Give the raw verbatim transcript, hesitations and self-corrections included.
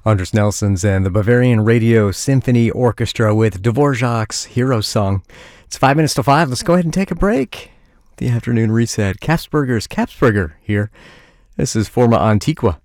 Andres Nelsons and the Bavarian Radio Symphony Orchestra with Dvorak's Hero Song. It's five minutes to five. Let's go ahead and take a break. The afternoon reset. Capsberger's Capsberger here. This is Forma Antiqua.